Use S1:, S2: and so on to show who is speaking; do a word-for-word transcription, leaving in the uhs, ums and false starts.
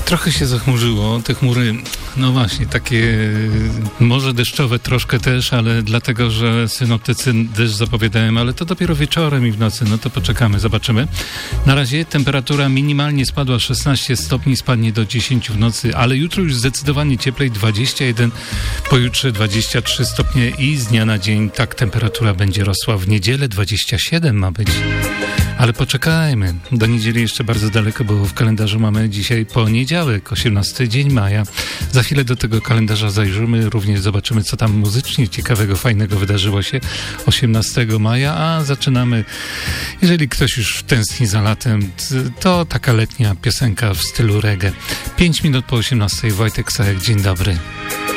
S1: Trochę się zachmurzyło, te chmury, no właśnie, takie może deszczowe troszkę też, ale dlatego, że synoptycy deszcz zapowiadają, ale to dopiero wieczorem i w nocy, no to poczekamy, zobaczymy. Na razie temperatura minimalnie spadła szesnaście stopni, spadnie do dziesięć w nocy, ale jutro już zdecydowanie cieplej, dwadzieścia jeden, pojutrze dwadzieścia trzy stopnie i z dnia na dzień tak temperatura będzie rosła. W niedzielę dwadzieścia siedem ma być. Ale poczekajmy, do niedzieli jeszcze bardzo daleko, bo w kalendarzu mamy dzisiaj poniedziałek, osiemnasty dzień maja. Za chwilę do tego kalendarza zajrzymy, również zobaczymy, co tam muzycznie ciekawego, fajnego wydarzyło się osiemnastego maja, a zaczynamy, jeżeli ktoś już tęskni za latem, to taka letnia piosenka w stylu reggae. pięć minut po osiemnastej, Wojtek Sajek, dzień dobry.